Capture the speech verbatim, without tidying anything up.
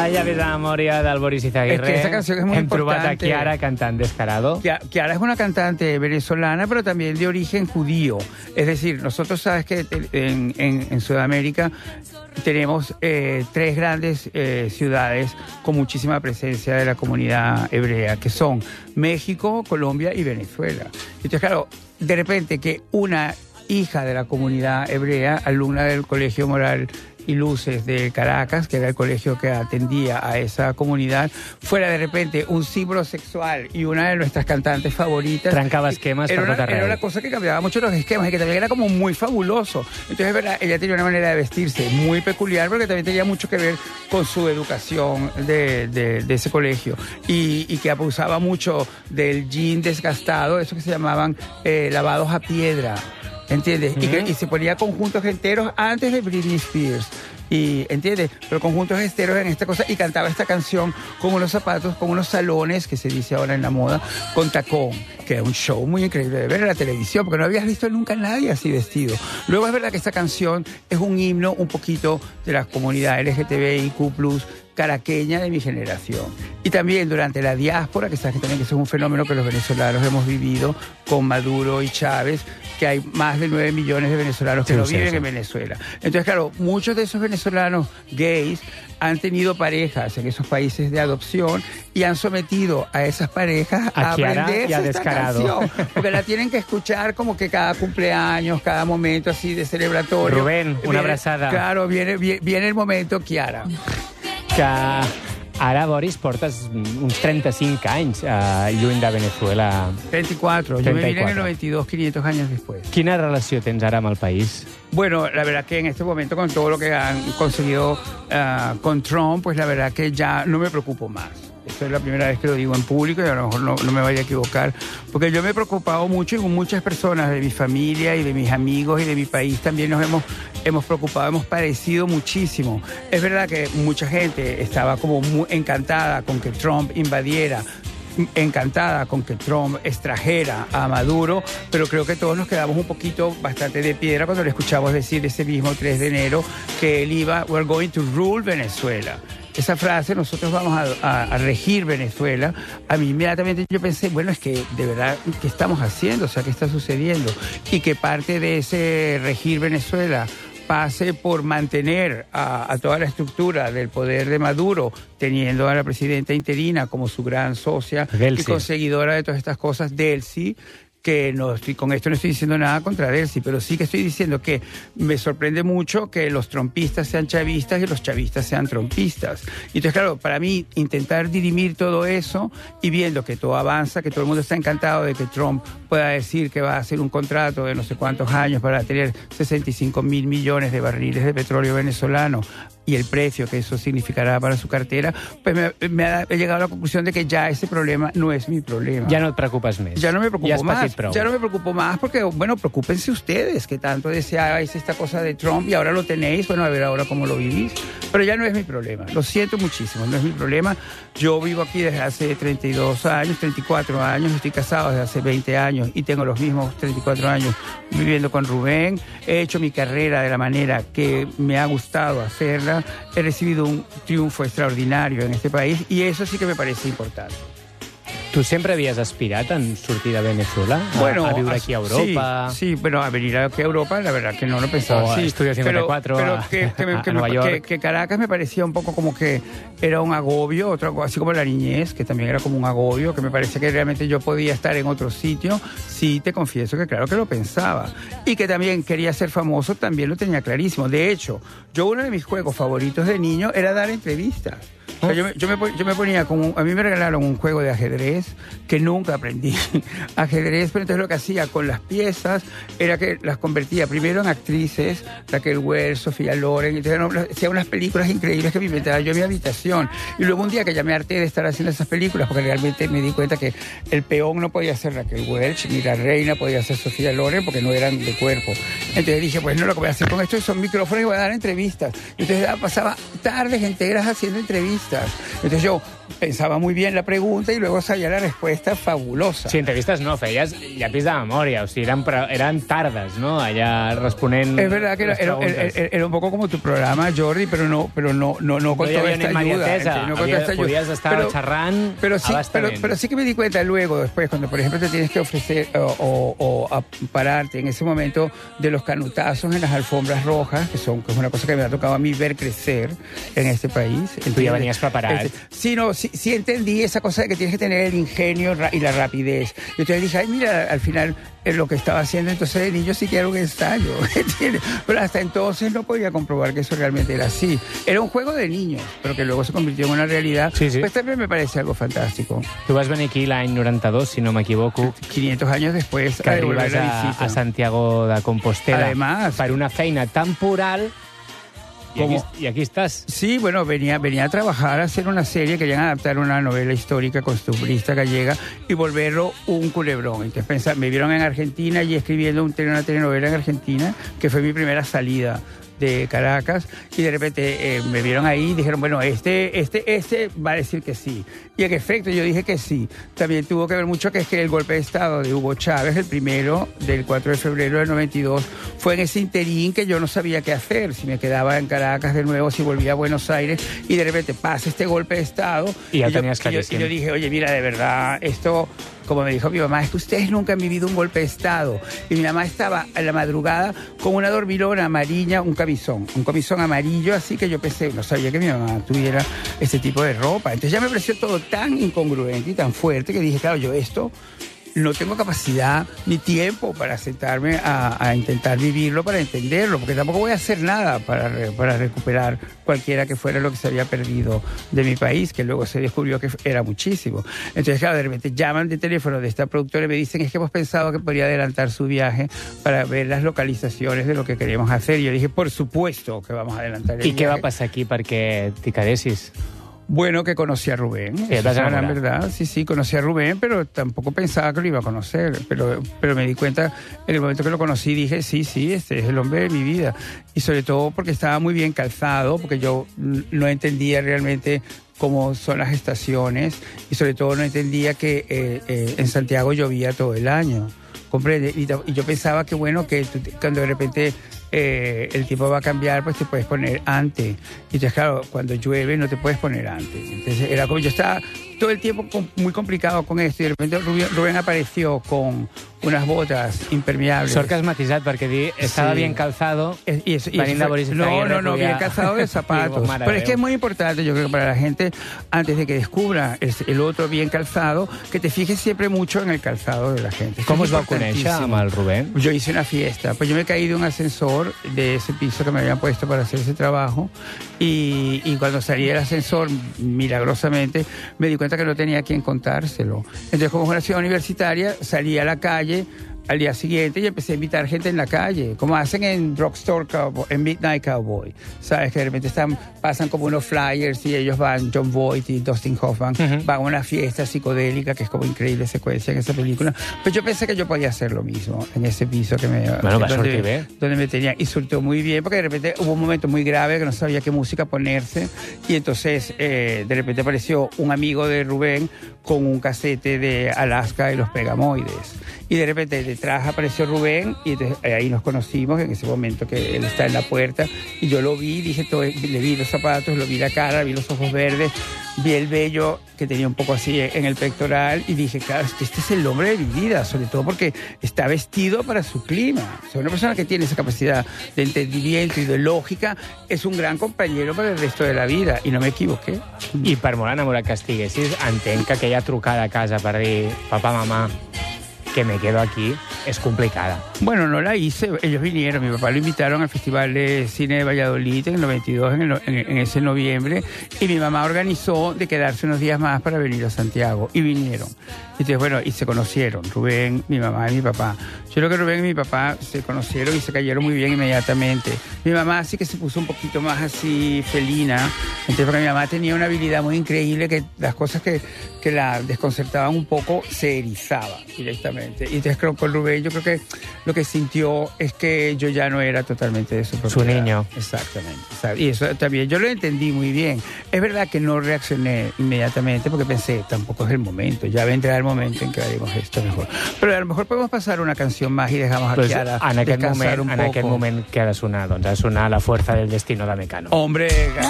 Vaya ves a memòria del Boris Izaguirre. Es que esa canción es muy Hem importante. trobat a Kiara cantant Descarado. Kiara es una cantante venezolana, pero también de origen judío. Es decir, nosotros sabes que en, en, en Sudamérica tenemos eh, tres grandes eh, ciudades con muchísima presencia de la comunidad hebrea, que son México, Colombia y Venezuela. Entonces, claro, de repente que una hija de la comunidad hebrea, alumna del Colegio Moral y Luces de Caracas, que era el colegio que atendía a esa comunidad, fuera de repente un símbolo sexual y una de nuestras cantantes favoritas. Trancaba esquemas era per tot una, arreu. era una cosa que cambiaba mucho los esquemas y que también era como muy fabuloso. Entonces, es verdad, ella tenía una manera de vestirse muy peculiar porque también tenía mucho que ver con su educación de, de, de ese colegio y, y que abusaba mucho del jean desgastado, eso que se llamaban eh, lavados a piedra. ¿Entiendes? Uh-huh. y, que, y se ponía conjuntos enteros antes de Britney Spears. Y, ¿entiendes? Pero conjuntos enteros en esta cosa y cantaba esta canción con unos zapatos, con unos salones, que se dice ahora en la moda, con tacón, que es un show muy increíble de ver en la televisión, porque no habías visto nunca a nadie así vestido. Luego es verdad que esta canción es un himno un poquito de la comunidad L G T B I Q plus, caraqueña de mi generación. Y también durante la diáspora, que sabes que también que eso es un fenómeno que los venezolanos hemos vivido con Maduro y Chávez, que hay más de nueve millones de venezolanos que sí, no viven sí, sí. en Venezuela. Entonces, claro, muchos de esos venezolanos gays han tenido parejas en esos países de adopción y han sometido a esas parejas a, a aprenderse esta Descarado. canción, porque la tienen que escuchar como que cada cumpleaños, cada momento así de celebratorio. Rubén, una viene, abrazada. Claro, viene, viene, viene el momento, Kiara. Que ara, Boris, portes uns trenta-cinc anys eh, lluny de Venezuela. treinta y cuatro. Yo me vine en el noventa y dos, quinientos años después. Quina relació tens ara amb el país? Bueno, la verdad que en este momento, con todo lo que han conseguido uh, con Trump, pues la verdad que ya no me preocupo más. Esto es la primera vez que lo digo en público y a lo mejor no, no me vaya a equivocar, porque yo me he preocupado mucho y con muchas personas de mi familia y de mis amigos y de mi país también nos hemos, hemos preocupado, hemos padecido muchísimo. Es verdad que mucha gente estaba como muy encantada con que Trump invadiera, encantada con que Trump extrajera a Maduro, pero creo que todos nos quedamos un poquito bastante de piedra cuando le escuchamos decir ese mismo tres de enero que él iba, we're going to rule Venezuela. Esa frase, nosotros vamos a, a, a regir Venezuela, a mí inmediatamente yo pensé, bueno, es que de verdad, ¿qué estamos haciendo? O sea, ¿qué está sucediendo? Y que parte de ese regir Venezuela pase por mantener a, a toda la estructura del poder de Maduro, teniendo a la presidenta interina como su gran socia Delcy. Y conseguidora de todas estas cosas, Delcy, que no estoy, con esto no estoy diciendo nada contra Delcy, pero sí que estoy diciendo que me sorprende mucho que los trompistas sean chavistas y los chavistas sean trompistas. Y entonces, claro, para mí, intentar dirimir todo eso y viendo que todo avanza, que todo el mundo está encantado de que Trump pueda decir que va a hacer un contrato de no sé cuántos años para tener sesenta y cinco mil millones de barriles de petróleo venezolano y el precio que eso significará para su cartera, pues me, me ha, he llegado a la conclusión de que ya ese problema no es mi problema. Ya no te preocupes més. Ya no me preocupo más. Ya no me preocupo más porque, bueno, preocúpense ustedes, que tanto deseabais esta cosa de Trump y ahora lo tenéis, bueno, a ver ahora cómo lo vivís. Pero ya no es mi problema. Lo siento muchísimo, no es mi problema. Yo vivo aquí desde hace treinta y dos años, treinta y cuatro años, estoy casado desde hace veinte años y tengo los mismos treinta y cuatro años viviendo con Rubén. He hecho mi carrera de la manera que me ha gustado hacerla. He recibido un triunfo extraordinario en este país y eso sí que me parece importante. ¿Tú siempre habías aspirado a sortir de Venezuela? A, bueno, a vivir aquí a Europa. Sí, sí, bueno, a venir aquí a Europa, la verdad que no lo pensaba. O sí, Estudio cincuenta y cuatro, pero, a, pero que, que, me, a, que, a me, Nueva York. Que, que Caracas me parecía un poco como que era un agobio, otro, así como la niñez, que también era como un agobio, que me parecía que realmente yo podía estar en otro sitio. Sí, te confieso que claro que lo pensaba. Y que también quería ser famoso, también lo tenía clarísimo. De hecho, yo uno de mis juegos favoritos de niño era dar entrevistas. O sea, yo, me, yo, me, yo me ponía como... A mí me regalaron un juego de ajedrez que nunca aprendí. Ajedrez, pero entonces lo que hacía con las piezas era que las convertía primero en actrices, Raquel Welch, Sofía Loren, entonces hacía unas películas increíbles que me inventaba yo en mi habitación. Y luego un día que ya me harté de estar haciendo esas películas, porque realmente me di cuenta que el peón no podía ser Raquel Welch, ni la reina podía ser Sofía Loren, porque no eran de cuerpo. Entonces dije, pues no, lo que voy a hacer con esto son micrófonos y voy a dar entrevistas. Y entonces pasaba tardes enteras haciendo entrevistas. Entonces yo pensaba muy bien la pregunta y luego sabía la respuesta fabulosa. Sí, entrevistes no, feies llapis de memòria, o sigui, eren, eren tardes, no?, allà responent. Es verdad que era, era, era, era un poco como tu programa, Jordi, pero no, pero no, no, no con no toda esta ayuda. No con esta podías estar pero, xerrant pero sí, pero, pero sí que me di cuenta luego, después, cuando por ejemplo te tienes que ofrecer o, o, o a pararte en ese momento de los canutazos en las alfombras rojas, que son que es una cosa que me ha tocado a mí ver crecer en este país. Tú ya venías preparado. Este, sí, no, sí, sí entendí esa cosa de que tienes que tener el ingenio y la rapidez. Y entonces dije, ay, mira, al final lo que estaba haciendo entonces de niño sí que era un ensayo, ¿entiendes? Pero hasta entonces no podía comprobar que eso realmente era así. Era un juego de niños, pero que luego se convirtió en una realidad. Sí, sí. Pues también me parece algo fantástico. Tu vas venir aquí l'any noranta-dos, si no m'equivoco. quinientos años después. Que arribes a, a Santiago de Compostela. Además. Per una feina temporal. Y aquí, y aquí estás. Sí, bueno, venía, venía a trabajar, a hacer una serie, querían adaptar una novela histórica costumbrista gallega y volverlo un culebrón. Entonces pensar, me vieron en Argentina y escribiendo un, una telenovela en Argentina, que fue mi primera salida de Caracas, y de repente eh, me vieron ahí y dijeron, bueno, este, este, este va a decir que sí. Y en efecto yo dije que sí. También tuvo que ver mucho que es que el golpe de Estado de Hugo Chávez, el primero del cuatro de febrero del noventa y dos, fue en ese interín que yo no sabía qué hacer, si me quedaba en Caracas de nuevo, si volvía a Buenos Aires, y de repente pasa este golpe de Estado. Y ya y yo, tenías y yo, y yo dije, oye, mira, de verdad, esto... Como me dijo mi mamá, es que ustedes nunca han vivido un golpe de Estado. Y mi mamá estaba a la madrugada con una dormilona amarilla, un camisón, un camisón amarillo, así que yo pensé, no sabía que mi mamá tuviera ese tipo de ropa. Entonces ya me pareció todo tan incongruente y tan fuerte que dije, claro, yo esto no tengo capacidad ni tiempo para sentarme a, a intentar vivirlo, para entenderlo, porque tampoco voy a hacer nada para, para recuperar cualquiera que fuera lo que se había perdido de mi país, que luego se descubrió que era muchísimo. Entonces, claro, de repente llaman de teléfono de esta productora y me dicen, es que hemos pensado que podría adelantar su viaje para ver las localizaciones de lo que queremos hacer. Y yo dije, por supuesto que vamos a adelantar el I viaje. què va passar aquí perquè t'hi quedessis? Bueno, que conocí a Rubén. Sí, eso es la verdad. Sí, sí, conocí a Rubén, pero tampoco pensaba que lo iba a conocer. Pero, pero me di cuenta, en el momento que lo conocí, dije, sí, sí, este es el hombre de mi vida. Y sobre todo porque estaba muy bien calzado, porque yo no entendía realmente cómo son las estaciones, y sobre todo no entendía que eh, eh, en Santiago llovía todo el año. ¿Comprende? Y, y yo pensaba que, bueno, que tú, cuando de repente eh, el tiempo va a cambiar, pues te puedes poner antes. Y entonces, claro, cuando llueve no te puedes poner antes. Entonces, era como yo estaba todo el tiempo con, muy complicado con esto, y de repente Rubén, Rubén apareció con unas botas impermeables. Sort que has matisat, perquè dir, estava sí. bien calzado, es, y eso, y venint de Boris No, no, no, podía... bien calzado de zapatos. Digo, pero es que es muy importante, yo creo que para la gente, antes de que descubra el, el otro bien calzado, que te fijes siempre mucho en el calzado de la gente. ¿Cómo os va a conèixer amb el Rubén? Yo hice una fiesta, pues yo me caí de un ascensor de ese piso que me habían puesto para hacer ese trabajo, y, y cuando salí del ascensor, milagrosamente, me di cuenta que no tenía a quien contárselo. Entonces, como es una ciudad universitaria, salí a la calle al día siguiente y empecé a invitar gente en la calle, como hacen en Drugstore Cowboy, en Midnight Cowboy. Sabes que de repente están, pasan como unos flyers y ellos van, John Voight y Dustin Hoffman, uh-huh. van a una fiesta psicodélica, que es como increíble secuencia en esa película. Pues yo pensé que yo podía hacer lo mismo en ese piso que me... Bueno, va donde, bien. donde me tenía, y surtió muy bien, porque de repente hubo un momento muy grave que no sabía qué música ponerse, y entonces eh, de repente apareció un amigo de Rubén con un casete de Alaska y los Pegamoides. Y de repente detrás apareció Rubén, y entonces ahí nos conocimos en ese momento que él está en la puerta, y yo lo vi, dije todo, le vi los zapatos, lo vi la cara, vi los ojos verdes, vi el vello que tenía un poco así en el pectoral, y dije, claro, este es el hombre de mi vida, sobre todo porque está vestido para su clima. O sea, una persona que tiene esa capacidad de entendimiento y de lógica es un gran compañero para el resto de la vida, y no me equivoqué. I per molt enamorat que estiguessis, entenc que aquella trucada a casa per dir, papá, mamá, que me quedo aquí, es complicada. Bueno, no la hice, ellos vinieron, mi papá lo invitaron al Festival de Cine de Valladolid en el noventa y dos, en, el, en, en ese noviembre, y mi mamá organizó de quedarse unos días más para venir a Santiago, y vinieron. Entonces, bueno, y se conocieron, Rubén, mi mamá y mi papá. Yo creo que Rubén y mi papá se conocieron y se cayeron muy bien inmediatamente. Mi mamá sí que se puso un poquito más así felina, Entonces, porque mi mamá tenía una habilidad muy increíble que las cosas que, que la desconcertaban un poco se erizaba directamente. Y entonces creo que con Rubén yo creo que lo que sintió es que yo ya no era totalmente de su propiedad. Su niño. Exactamente. Y eso también, yo lo entendí muy bien. Es verdad que no reaccioné inmediatamente porque pensé, tampoco es el momento, ya vendrá el momento en que haremos esto mejor. Pero a lo mejor podemos pasar una canción más y dejamos pues, aquí a la en aquest descansar moment, un en poco. aquest moment que ha de sonar? Doncs ha de sonar La fuerza del destino de Mecano. Hombre...